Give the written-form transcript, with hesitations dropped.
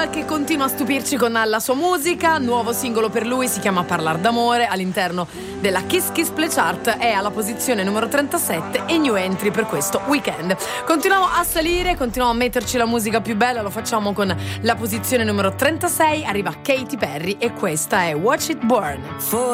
che continua a stupirci con la sua musica. Nuovo singolo per lui, si chiama Parlar d'amore, all'interno della Kiss Kiss Play Chart, è alla posizione numero 37 e new entry per questo weekend. Continuiamo a salire, continuiamo a metterci la musica più bella, lo facciamo con la posizione numero 36, arriva Katy Perry e questa è Watch It Burn.